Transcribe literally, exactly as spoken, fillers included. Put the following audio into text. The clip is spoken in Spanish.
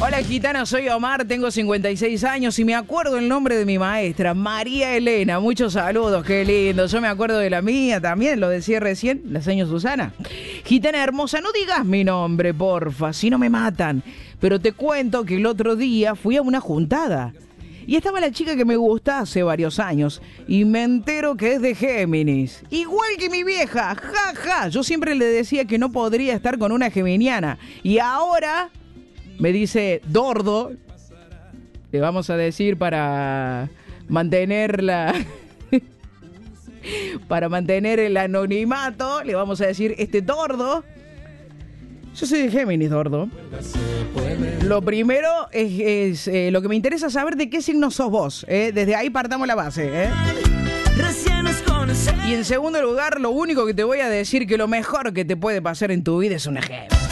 Hola gitana, soy Omar, tengo cincuenta y seis años y me acuerdo el nombre de mi maestra, María Elena. Muchos saludos, qué lindo. Yo me acuerdo de la mía también, lo decía recién, la señora Susana. Gitana hermosa, no digas mi nombre, porfa, si no me matan. Pero te cuento que el otro día fui a una juntada y estaba la chica que me gusta hace varios años y me entero que es de Géminis. Igual que mi vieja, jaja. Ja. Yo siempre le decía que no podría estar con una geminiana y ahora me dice Dordo, le vamos a decir para mantenerla, para mantener el anonimato, le vamos a decir este Dordo. Yo soy de Géminis, Dordo. Lo primero es, es eh, lo que me interesa saber de qué signo sos vos. ¿eh? Desde ahí partamos la base. ¿eh? Y en segundo lugar, lo único que te voy a decir que lo mejor que te puede pasar en tu vida es una Géminis.